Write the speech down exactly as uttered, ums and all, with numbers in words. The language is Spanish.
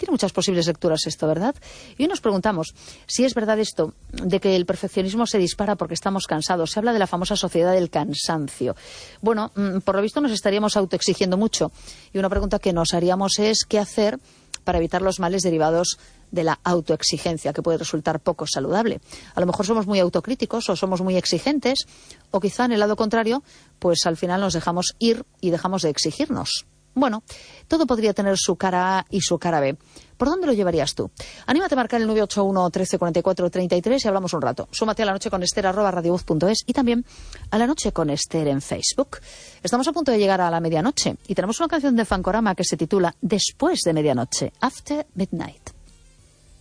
tiene muchas posibles lecturas esto, ¿verdad? Y hoy nos preguntamos si es verdad esto de que el perfeccionismo se dispara porque estamos cansados. Se habla de la famosa sociedad del cansancio. Bueno, por lo visto nos estaríamos autoexigiendo mucho. Y una pregunta que nos haríamos es ¿qué hacer para evitar los males derivados de la autoexigencia, que puede resultar poco saludable? A lo mejor somos muy autocríticos o somos muy exigentes, o quizá en el lado contrario, pues al final nos dejamos ir y dejamos de exigirnos. Bueno, todo podría tener su cara A y su cara B. ¿Por dónde lo llevarías tú? Anímate a marcar el nueve ocho uno, trece, cuarenta y cuatro, treinta y tres y hablamos un rato. Súmate a La Noche con Ester, arroba radiovoz punto es, y también a La Noche con Ester en Facebook. Estamos a punto de llegar a la medianoche y tenemos una canción de Fancorama que se titula Después de medianoche, After Midnight.